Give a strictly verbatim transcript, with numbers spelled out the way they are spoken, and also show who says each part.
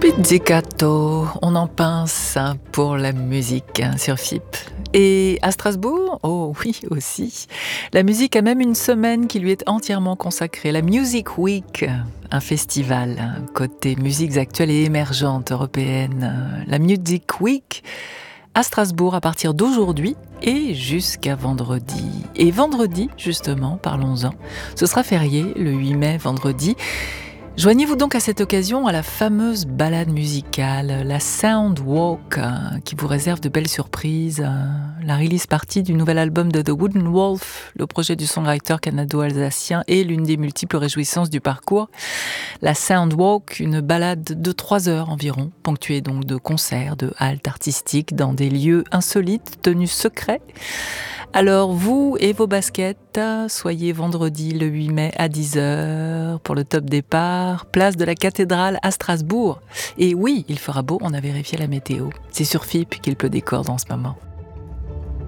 Speaker 1: Pizzicato, on en pince pour la musique hein, sur F I P. Et à Strasbourg, oh oui aussi, la musique a même une semaine qui lui est entièrement consacrée, la Music Week, un festival hein, côté musiques actuelles et émergentes européennes. La Music Week à Strasbourg à partir d'aujourd'hui et jusqu'à vendredi. Et vendredi, justement, parlons-en, ce sera férié, le huit mai, vendredi. Joignez-vous donc à cette occasion à la fameuse balade musicale, la Sound Walk, hein, qui vous réserve de belles surprises. Hein. La release party du nouvel album de The Wooden Wolf, le projet du songwriter canado-alsacien, est l'une des multiples réjouissances du parcours. La Sound Walk, une balade de trois heures environ, ponctuée donc de concerts, de haltes artistiques dans des lieux insolites, tenus secrets. Alors vous et vos baskets, soyez vendredi le huit mai à dix heures pour le top départ, place de la cathédrale à Strasbourg. Et oui, il fera beau, on a vérifié la météo. C'est sur F I P qu'il pleut des cordes en ce moment.